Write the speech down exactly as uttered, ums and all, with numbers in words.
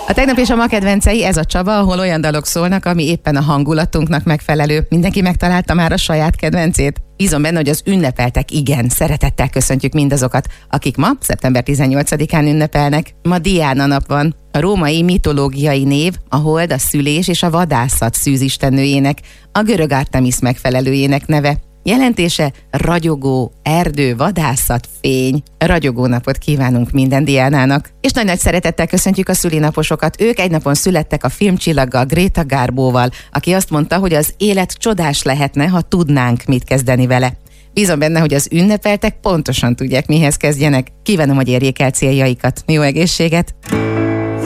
A tegnap és a ma kedvencei, ez a Csaba, ahol olyan dalok szólnak, ami éppen a hangulatunknak megfelelő. Mindenki megtalálta már a saját kedvencét? Bízom benne, hogy az ünnepeltek igen. Szeretettel köszöntjük mindazokat, akik ma, szeptember tizennyolcadikán ünnepelnek. Ma Diana nap van. A római mitológiai név a hold, a szülés és a vadászat szűzistennőjének, a görög Artemis megfelelőjének neve. Jelentése ragyogó, erdő, vadászat, fény. Ragyogó napot kívánunk minden Diánának. És nagy-nagy szeretettel köszöntjük a szülinaposokat. Ők egy napon születtek a filmcsillaggal, Greta Garbo-val, aki azt mondta, hogy az élet csodás lehetne, ha tudnánk mit kezdeni vele. Bízom benne, hogy az ünnepeltek pontosan tudják, mihez kezdjenek. Kívánom, hogy érjék el céljaikat. Jó egészséget!